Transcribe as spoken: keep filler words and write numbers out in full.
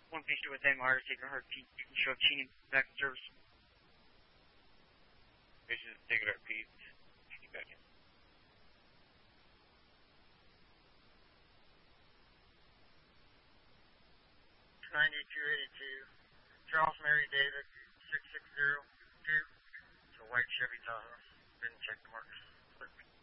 One patient with M R taking heartbeat. You can show Cheney back in service. Patient taking heartbeat. Cheney back in. ninety-two eighty-two. Charles Mary David, six six zero two. It's a white Chevy Tahoe. Didn't check the marks.